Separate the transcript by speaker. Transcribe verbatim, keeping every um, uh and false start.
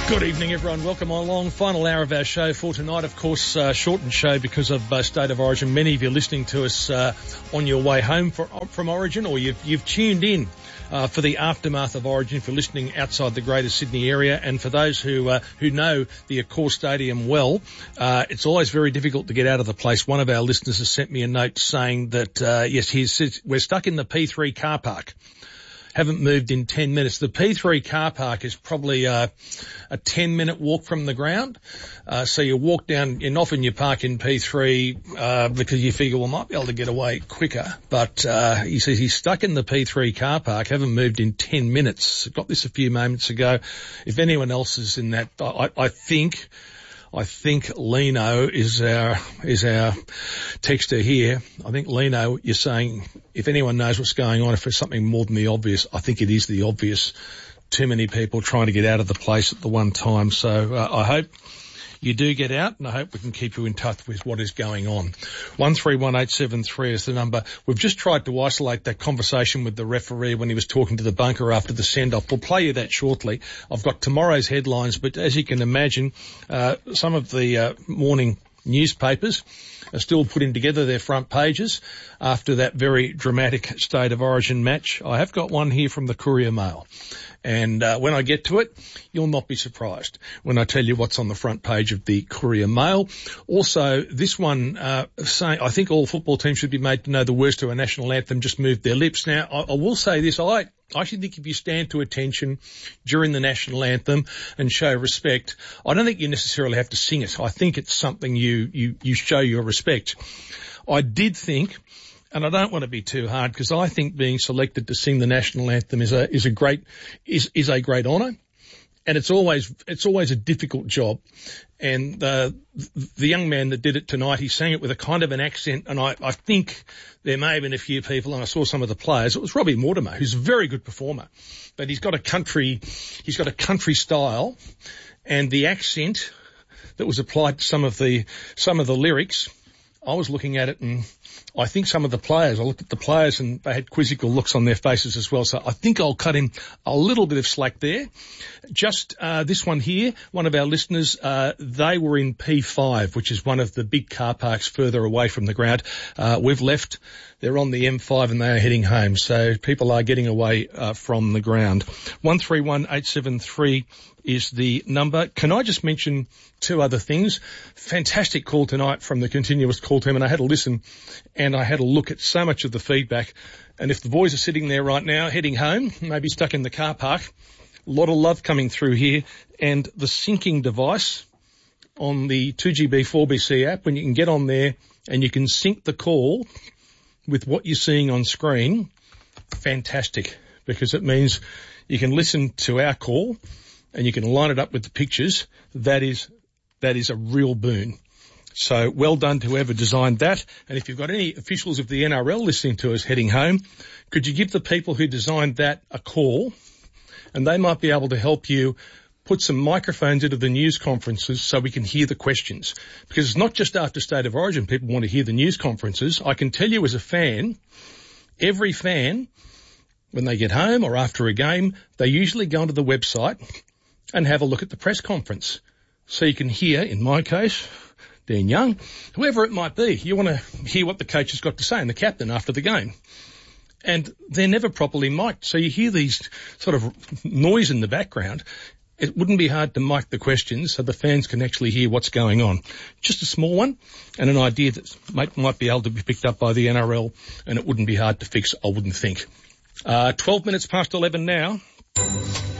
Speaker 1: Good evening, everyone. Welcome along. Final hour of our show for tonight. Of course, uh, shortened show because of uh, State of Origin. Many of you are listening to us uh, on your way home for, from Origin, or you've, you've tuned in uh, for the aftermath of Origin if you're listening outside the Greater Sydney area. And for those who uh, who know the Accor Stadium well, uh, it's always very difficult to get out of the place. One of our listeners has sent me a note saying that, uh, yes, he's, we're stuck in the P three car park. Haven't moved in ten minutes. The P three car park is probably uh, a ten minute walk from the ground. Uh, so you walk down, and often you park in P three uh, because you figure, well, might be able to get away quicker. But uh, he says he's stuck in the P three car park, haven't moved in ten minutes. Got this a few moments ago. If anyone else is in that, I, I think... I think Lino is our, is our texter here. I think Lino, you're saying if anyone knows what's going on, if it's something more than the obvious, I think it is the obvious. Too many people trying to get out of the place at the one time. So uh, I hope you do get out, and I hope we can keep you in touch with what is going on. one three one eight seven three is the number. We've just tried to isolate that conversation with the referee when he was talking to the bunker after the send-off. We'll play you that shortly. I've got tomorrow's headlines, but as you can imagine, uh, some of the uh, morning newspapers are still putting together their front pages after that very dramatic State of Origin match. I have got one here from the Courier Mail. And uh, when I get to it, you'll not be surprised when I tell you what's on the front page of the Courier Mail. Also, this one uh, saying I think all football teams should be made to know the words to a national anthem just moved their lips. Now, I, I will say this. I I actually think if you stand to attention during the national anthem and show respect, I don't think you necessarily have to sing it. I think it's something you, you, you show your respect. I did think... And I don't want to be too hard because I think being selected to sing the national anthem is a is a great is is a great honour, and it's always it's always a difficult job. And uh, the young man that did it tonight, he sang it with a kind of an accent, and I, I think there may have been a few people, and I saw some of the players. It was Robbie Mortimer, who's a very good performer, but he's got a country he's got a country style, and the accent that was applied to some of the some of the lyrics. I was looking at it, and I think some of the players, I looked at the players and they had quizzical looks on their faces as well. So I think I'll cut him a little bit of slack there. Just uh, this one here, one of our listeners, uh, they were in P five, which is one of the big car parks further away from the ground. Uh, we've left. They're on the M five and they are heading home. So people are getting away uh, from the ground. one three one eight seven three is the number. Can I just mention two other things? Fantastic call tonight from the continuous call team, and I had a listen and I had a look at so much of the feedback. And if the boys are sitting there right now heading home, maybe stuck in the car park, a lot of love coming through here. And the syncing device on the two G B four B C app, when you can get on there and you can sync the call with what you're seeing on screen, fantastic, because it means you can listen to our call and you can line it up with the pictures. That is, that is a real boon. So well done to whoever designed that. And if you've got any officials of the N R L listening to us heading home, could you give the people who designed that a call? And they might be able to help you put some microphones into the news conferences so we can hear the questions. Because it's not just after State of Origin people want to hear the news conferences. I can tell you as a fan, every fan, when they get home or after a game, they usually go onto the website and have a look at the press conference. So you can hear, in my case, Dan Young, whoever it might be, you want to hear what the coach has got to say and the captain after the game. And they're never properly mic'd. So you hear these sort of noise in the background. It wouldn't be hard to mic the questions so the fans can actually hear what's going on. Just a small one and an idea that might, might be able to be picked up by the N R L, and it wouldn't be hard to fix, I wouldn't think. Uh, twelve minutes past eleven now.